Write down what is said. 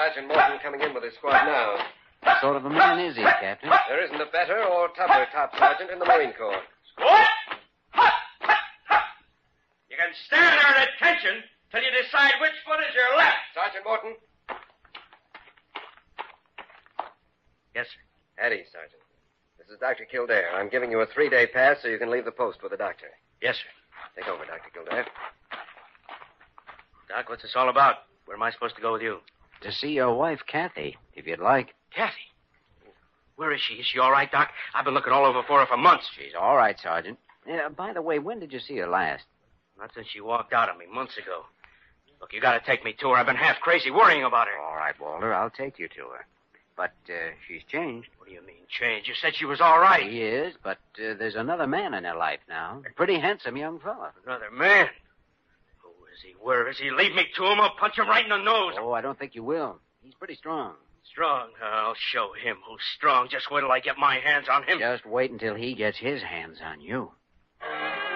Sergeant Morton coming in with his squad now. What sort of a man is he, Captain? There isn't a better or tougher top sergeant in the Marine Corps. What? You can stand there at attention till you decide which foot is your left. Sergeant Morton. Yes, sir. Eddie, Sergeant. This is Dr. Kildare. I'm giving you a 3-day pass so you can leave the post with the doctor. Yes, sir. Take over, Dr. Kildare. Doc, what's this all about? Where am I supposed to go with you? To see your wife, Kathy, if you'd like. Kathy? Where is she? Is she all right, Doc? I've been looking all over for her for months. She's all right, Sergeant. By the way, when did you see her last? Not since she walked out on me months ago. Look, you gotta take me to her. I've been half crazy worrying about her. All right, Walter, I'll take you to her. But she's changed. What do you mean, change? You said she was all right. She is, but there's another man in her life now. A pretty handsome young fella. Another man? Who is he? Where is he? Leave me to him. I'll punch him right in the nose. Oh, I don't think you will. He's pretty strong. Strong? I'll show him who's strong. Just wait till I get my hands on him. Just wait until he gets his hands on you.